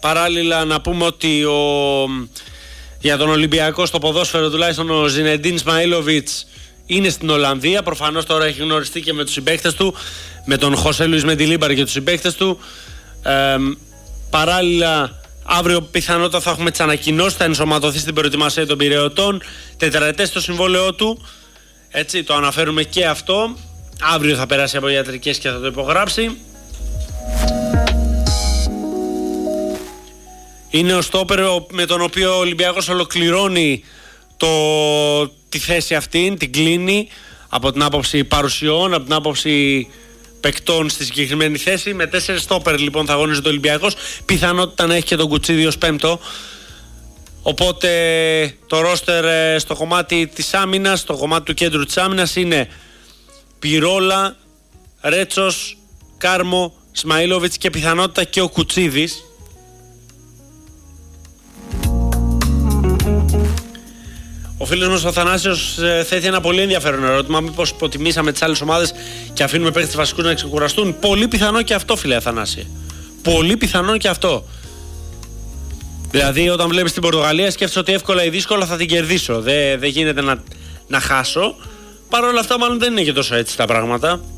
Παράλληλα να πούμε ότι για τον Ολυμπιακό στο ποδόσφαιρο τουλάχιστον ο Ζινεντίν Ισμαήλοβιτς είναι στην Ολλανδία. Προφανώς τώρα έχει γνωριστεί και με τους συμπαίκτες του, με τον Χωσέ Λουίς Μεντιλίμπαρ και τους συμπαίκτες του. Παράλληλα, αύριο πιθανότατα θα έχουμε τις ανακοινώσεις, θα ενσωματωθεί στην προετοιμασία των Πειραιωτών. Τετραετές το συμβόλαιό του. Έτσι, το αναφέρουμε και αυτό. Αύριο θα περάσει από ιατρικές και θα το υπογράψει. Είναι ο στόπερ με τον οποίο ο Ολυμπιακός ολοκληρώνει τη θέση αυτή, την κλείνει από την άποψη παρουσιών, από την άποψη παικτών στη συγκεκριμένη θέση. Με 4 στόπερ λοιπόν θα αγωνίζεται ο Ολυμπιακός. Πιθανότητα να έχει και τον Κουτσίδη ως πέμπτο. Οπότε το ρόστερ στο κομμάτι της άμυνας, στο κομμάτι του κέντρου της άμυνας είναι Πυρόλα, Ρέτσος, Κάρμο, Ισμαήλοβιτς και πιθανότητα και ο Κουτσίδης. Ο φίλος μας ο Θανάσιος θέτει ένα πολύ ενδιαφέρον ερώτημα. Μήπως υποτιμήσαμε τις άλλες ομάδες και αφήνουμε παίκτες βασικούς να ξεκουραστούν? Πολύ πιθανό και αυτό, φίλε Αθανάσιε. Πολύ πιθανό και αυτό. Δηλαδή, όταν βλέπεις την Πορτογαλία, σκέφτεσαι ότι εύκολα ή δύσκολα θα την κερδίσω. Δεν γίνεται να χάσω. Παρ' όλα αυτά, μάλλον δεν είναι και τόσο έτσι τα πράγματα.